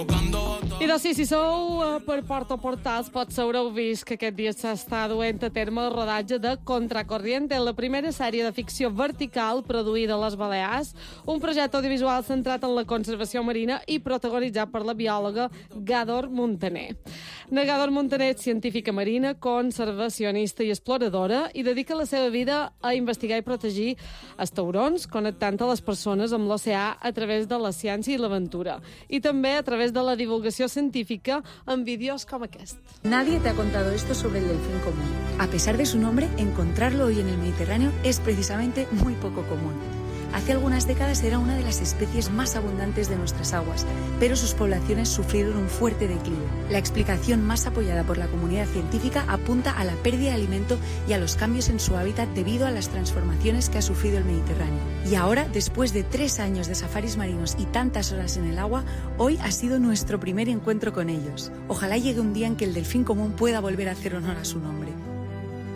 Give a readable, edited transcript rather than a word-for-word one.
I doncs si sou per Porto Portals, potser haureu vist que aquest dia s'està duent a terme el rodatge de Contracorriente, la primera sèrie de ficció vertical produïda a les Balears, un projecte audiovisual centrat en la conservació marina i protagonitzat per la biòloga Gàdor Montaner. Gàdor Montaner és científica marina, conservacionista i exploradora i dedica la seva vida a investigar i protegir els taurons, connectant a les persones amb l'oceà a través de la ciència i l'aventura, i també a través de la divulgació científica en vídeos com aquest. Nadie te ha contado esto sobre el delfín común. A pesar de su nombre, encontrarlo hoy en el Mediterráneo es precisamente muy poco común. Hace algunas décadas era una de las especies más abundantes de nuestras aguas, pero sus poblaciones sufrieron un fuerte declive. La explicación más apoyada por la comunidad científica apunta a la pérdida de alimento y a los cambios en su hábitat debido a las transformaciones que ha sufrido el Mediterráneo. Y ahora, después de 3 años de safaris marinos y tantas horas en el agua, hoy ha sido nuestro primer encuentro con ellos. Ojalá llegue un día en que el delfín común pueda volver a hacer honor a su nombre.